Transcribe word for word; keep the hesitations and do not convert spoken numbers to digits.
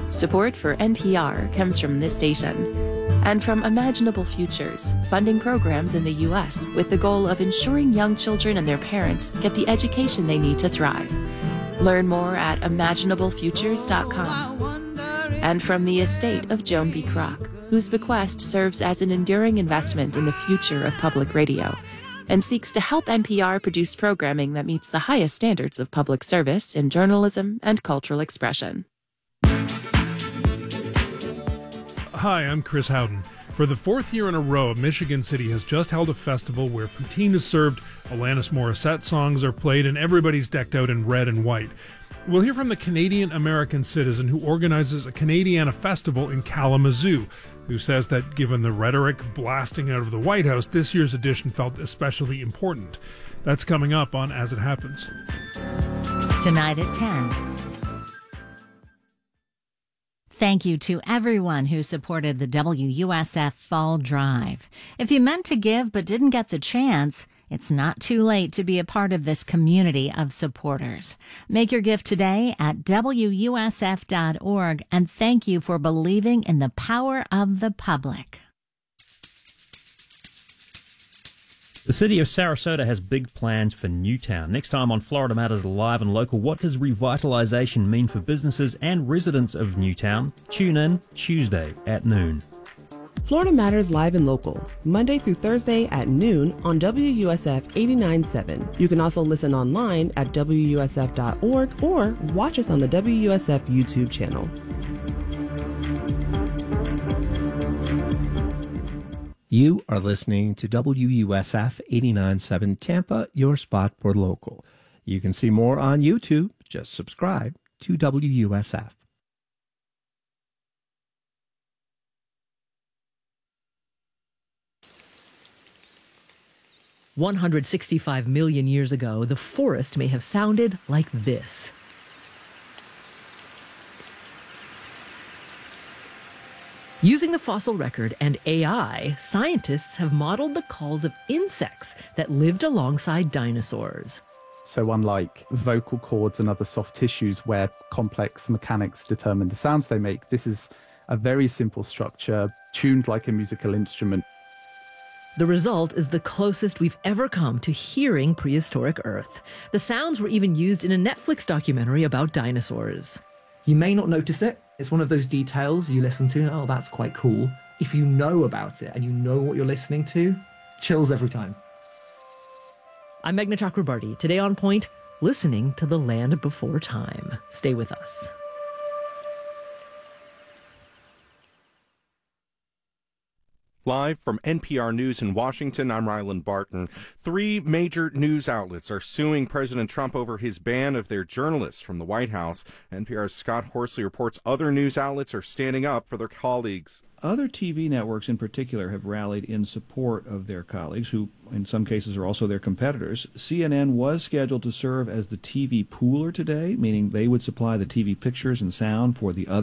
Support for N P R comes from this station and from Imaginable Futures, funding programs in the U S with the goal of ensuring young children and their parents get the education they need to thrive. Learn more at imaginable futures dot com. And from the estate of Joan B. Kroc, whose bequest serves as an enduring investment in the future of public radio and seeks to help N P R produce programming that meets the highest standards of public service in journalism and cultural expression. Hi, I'm Chris Howden. For the fourth year in a row, Michigan City has just held a festival where poutine is served, Alanis Morissette songs are played, and everybody's decked out in red and white. We'll hear from the Canadian-American citizen who organizes a Canadiana festival in Kalamazoo, who says that given the rhetoric blasting out of the White House, this year's edition felt especially important. That's coming up on As It Happens. Tonight at ten. Thank you to everyone who supported the W U S F Fall Drive. If you meant to give but didn't get the chance, it's not too late to be a part of this community of supporters. Make your gift today at W U S F dot org, and thank you for believing in the power of the public. The city of Sarasota has big plans for Newtown. Next time on Florida Matters Live and Local, what does revitalization mean for businesses and residents of Newtown? Tune in Tuesday at noon. Florida Matters Live and Local, Monday through Thursday at noon on W U S F eighty-nine point seven. You can also listen online at W U S F dot org or watch us on the W U S F YouTube channel. You are listening to W U S F eighty-nine point seven Tampa, your spot for local. You can see more on YouTube. Just subscribe to W U S F. one hundred sixty-five million years ago, the forest may have sounded like this. Using the fossil record and A I, scientists have modeled the calls of insects that lived alongside dinosaurs. So unlike vocal cords and other soft tissues where complex mechanics determine the sounds they make, this is a very simple structure, tuned like a musical instrument. The result is the closest we've ever come to hearing prehistoric Earth. The sounds were even used in a Netflix documentary about dinosaurs. You may not notice it. It's one of those details you listen to, and oh, that's quite cool. If you know about it and you know what you're listening to, chills every time. I'm Meghna Chakrabarty. Today on Point, listening to the land before time. Stay with us. Live from N P R News in Washington, I'm Ryland Barton. Three major news outlets are suing President Trump over his ban of their journalists from the White House. N P R's Scott Horsley reports other news outlets are standing up for their colleagues. Other T V networks in particular have rallied in support of their colleagues, who in some cases are also their competitors. C N N was scheduled to serve as the T V pooler today, meaning they would supply the T V pictures and sound for the other